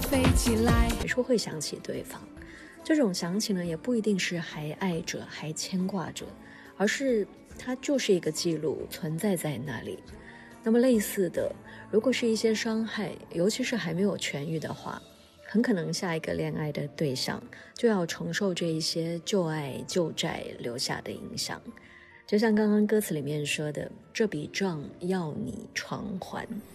飞起来。 还是会想起对方，这种想起呢，也不一定是还爱着还牵挂着，而是它就是一个记录存在在那里。那么类似的，如果是一些伤害，尤其是还没有痊愈的话，很可能下一个恋爱的对象就要承受这一些旧爱旧债留下的影响。就像刚刚歌词里面说的，这笔账要你偿还。